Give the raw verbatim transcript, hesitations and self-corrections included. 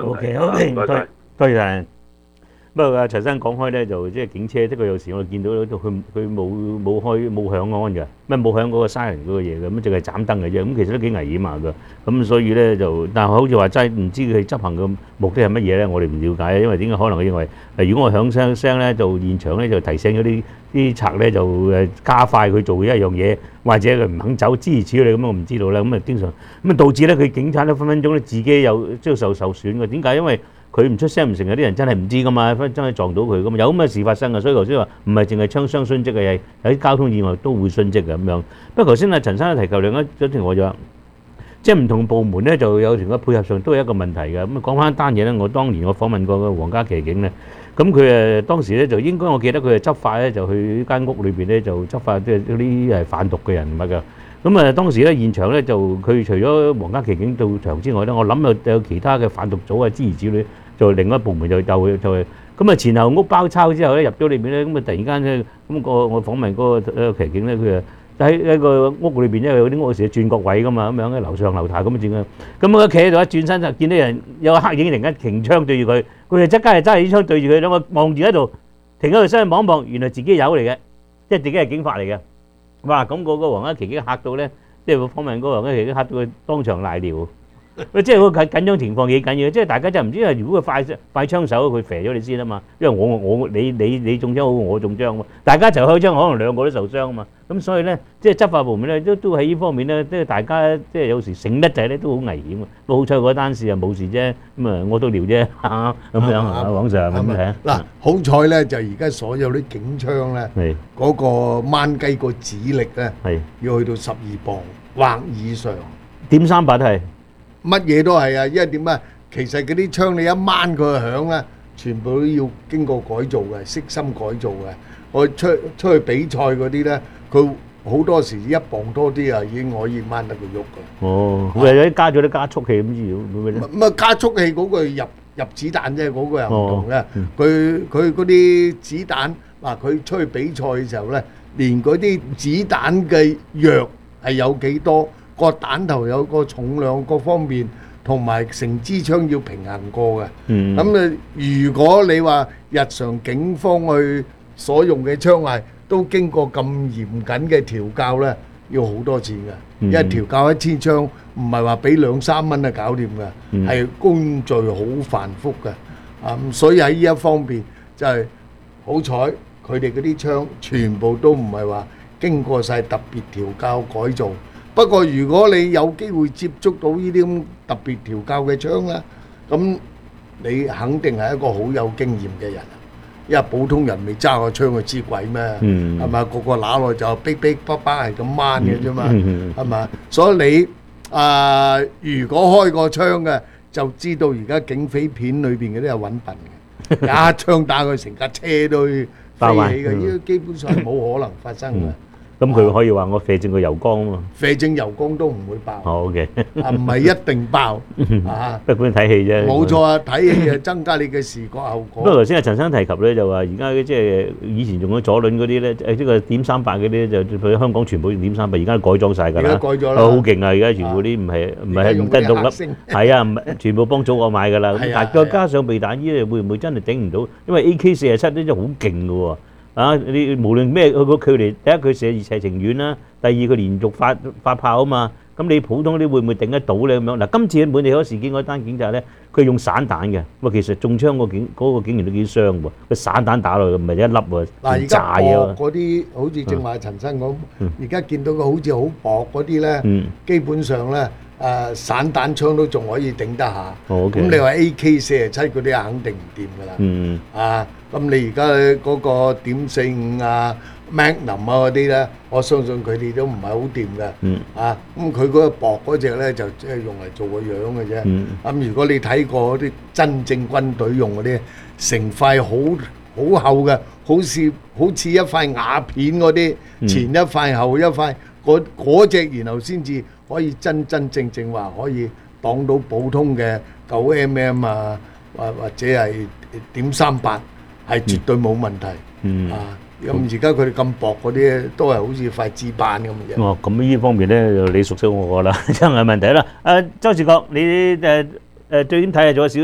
問題。 OK OK， 唔該晒。 多謝晒。不過阿陳生講開咧，就即係警車，的確有時我哋見到佢佢冇冇開冇響安嘅，咩冇響嗰個 siren 嗰個嘢嘅，咁淨係斬燈嘅啫。咁其實都幾危險下㗎。咁所以咧就，但係好似話齋，唔知佢執行嘅目的係乜嘢咧？我哋唔了解，因為點解可能佢認為誒，如果我響聲聲咧，就現場咧就提醒咗啲啲賊咧就誒加快佢做一樣嘢，或者佢唔肯走，諸如此類咁，我唔知道啦。咁啊經常咁啊導致咧佢警察咧分分鐘咧自己又即係受受損嘅。點解？因為佢唔出聲唔成，有啲人真係唔知噶嘛，真係撞到佢噶嘛，有咁嘅事發生嘅。所以頭先話唔係淨係槍傷殉職嘅，有啲交通意外都會殉職嘅咁樣。不過頭先阿陳生提及另一一條我就話，即係唔同部門咧就有時個配合上都係一個問題嘅。咁啊講翻一單嘢咧，我當年我訪問過個皇家騎警咧，咁佢誒當時咧就應該我記得佢係執法咧，就去間屋裏邊咧就執法，即係嗰啲係販毒嘅人物㗎。咁啊當時咧現場咧就佢除咗皇家騎警到場之外咧，我諗有有其他嘅販毒組啊諸如此類。就另一部門就就就係咁啊前後屋包抄之後咧入咗裏邊咧，咁啊突然間咧咁個我訪問嗰個騎警咧，佢啊喺一個屋裏邊，因為有啲屋時轉角位噶嘛，咁樣喺樓上樓下咁樣轉啊，咁我企喺度一轉身就見到人有個黑影突然間擎槍對住佢，佢就即刻係揸起槍對住佢，兩個望住喺度停喺度身望一望，原來自己友嚟嘅，即係自己係警察嚟嘅。哇！咁嗰個皇家騎警嚇到咧，即係我訪問嗰個皇家騎警嚇到佢當場賴尿。即係個緊緊張情況幾緊要，即係大家就唔知係如果佢快快槍手，佢射咗你先啊嘛，因為我我你你你中槍好，我中槍嘛，大家一齊開槍，可能兩個都受傷啊嘛，咁所以咧，即係執法部門咧都都喺呢方面咧，即係大家即係有時醒得滯咧都好危險啊。不過好彩嗰單事啊冇事啫，咁啊屙到尿啫嚇咁樣啊，黃 Sir 咁睇嗱，好彩咧就而家所有啲警槍咧，嗰個掹雞個指力咧要去到十二磅或以上， 點三八都係。 乜嘢都係啊，因為點啊？其實嗰啲槍你一掹佢響咧，全部都要經過改造嘅，悉心改造嘅。我出出去比賽嗰啲咧，佢好多時一磅多啲啊，已經可以掹得佢喐㗎。 哦，會有啲加咗啲加速器咁之類，會唔會咧？ 咁啊，加速器嗰個入入子彈啫，嗰個又唔同嘅。佢佢嗰啲子彈嗱，佢出去比賽嘅時候咧，連嗰啲子彈嘅藥係有幾多？個彈頭有個重量，各方面同埋成支槍要平衡過嘅。咁啊，如果你話日常警方去所用嘅槍械都經過咁嚴謹嘅調教咧，要好多錢嘅。因為調教一支槍唔係話俾兩三蚊就搞掂嘅，係工序好繁複嘅。啊，所以喺呢一方面就係好彩，佢哋嗰啲槍全部都唔係話經過曬特別調教改造。不過如果你有機會接觸到呢啲咁特別調教嘅槍咧，咁你肯定係一個好有經驗嘅人，因為普通人未揸過槍，佢知鬼咩？係咪？個個揦落就逼逼巴巴係咁掹嘅啫嘛，係咪？所以你啊，如果開過槍嘅，就知道而家警匪片裏邊嗰啲係揾笨嘅，一槍打佢成架車都飛起嘅，呢個基本上係冇可能發生嘅。 咁佢可以話我射正個油缸啊嘛， 射正油缸都唔會爆。 好嘅， 啊唔係一定爆啊， 不過睇戲啫。 冇錯啊，睇戲啊增加你嘅視覺效果。 不過頭先阿陳生提及咧，就話而家即係以前用咗左輪嗰啲咧，誒即係點三八嗰啲就佢香港全部用點三八，而家改裝曬㗎啦。 而家改咗啦， 好勁啊！而家全部啲唔係唔係唔得六粒，係啊，唔係全部幫祖國買㗎啦。但再加上避彈衣，會唔會真係頂唔到？因為 A K 四十七咧真係好勁㗎喎。啊！你無論咩佢個距離，第一佢射射程遠啦，第二佢連續發發炮啊嘛。咁你普通啲會唔會頂得到咧？咁樣嗱，今次喺本地嗰事件嗰單警察咧，佢用散彈嘅。喂，其實中槍個警嗰個警員都幾傷喎。佢散彈打落去唔係一粒喎， 嗱，炸嘢。嗰啲好似正話陳生講，而家見到個好似好薄嗰啲咧，基本上咧誒散彈槍都仲可以頂得下。咁你話 A K 四十七嗰啲啊，肯定唔掂㗎啦。啊！咁你而家嗰個點四五啊、Magnum 啊嗰啲咧，我相信佢哋都唔係好掂嘅。嗯。啊，咁佢嗰個薄嗰隻咧，就即係用嚟做個樣嘅啫。嗯。咁如果你睇過嗰啲真正軍隊用嗰啲，成塊好好厚嘅，好似好似一塊瓦片嗰啲，前一塊後一塊，嗰嗰隻然後先至可以真真正正話可以擋到普通嘅九 mm 啊，或或者係點三八。係絕對冇問題，嗯、啊！咁而家佢哋咁薄嗰啲，都係好似塊紙板咁嘅啫。 哦，咁呢方面咧，你熟悉我㗎啦，真係問題啦。誒、呃，周志國，你誒誒、呃、最點睇下咗少？